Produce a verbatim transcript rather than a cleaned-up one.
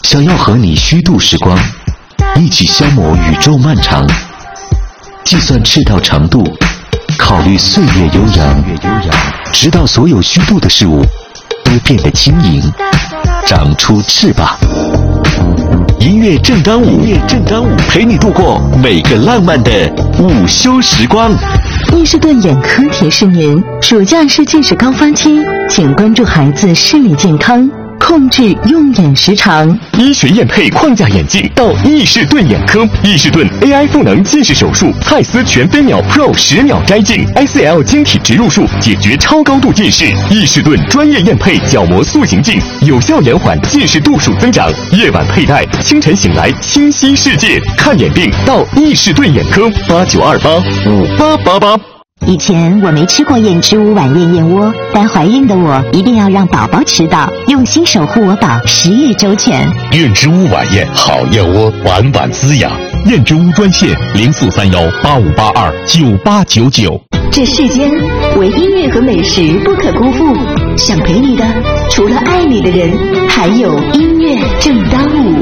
想要和你虚度时光，一起消磨宇宙漫长，计算赤道长度，考虑岁月悠扬，直到所有虚度的事物都变得轻盈，长出翅膀。音乐正当午，正当午，陪你度过每个浪漫的午休时光。 伊士顿眼科提示您：暑假是近视高发期，请关注孩子视力健康，控制用眼时长。 医学验配框架眼镜到伊士顿眼科，伊士顿 A I 赋能近视手术，蔡司全飞秒 Pro 十秒摘镜 ，I C L 晶体植入术解决超高度近视。伊士顿专业验配角膜塑形镜，有效延缓近视度数增长。夜晚佩戴，清晨醒来清晰世界。看眼病到伊士顿眼科，八九二八五八八八。 以前我没吃过燕之屋晚宴燕窝，但怀孕的我一定要让宝宝吃到，用心守护我宝，食欲周全。 燕之屋晚宴好燕窝，晚晚滋养。燕之屋专线零四三幺八五八二九八九九。 这世间唯音乐和美食不可辜负，想陪你的除了爱你的人，还有音乐正当午。